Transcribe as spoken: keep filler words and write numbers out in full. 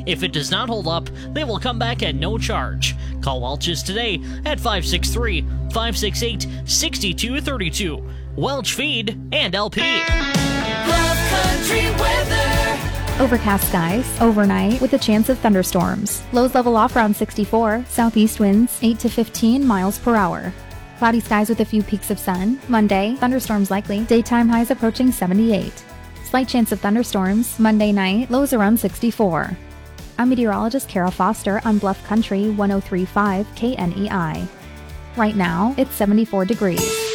If it does not hold up, they will come back at no charge. Call Welch's today at five six three, five six eight, six two three two. Welch Feed and L P. Bluff Country weather. Overcast skies, overnight, with a chance of thunderstorms. Lows level off around sixty-four, southeast winds eight to fifteen miles per hour. Cloudy skies with a few peaks of sun. Monday, thunderstorms likely, daytime highs approaching seventy-eight. Slight chance of thunderstorms, Monday night, lows around sixty-four. I'm meteorologist Kara Foster on Bluff Country one oh three point five K N E I. Right now, it's seventy-four degrees.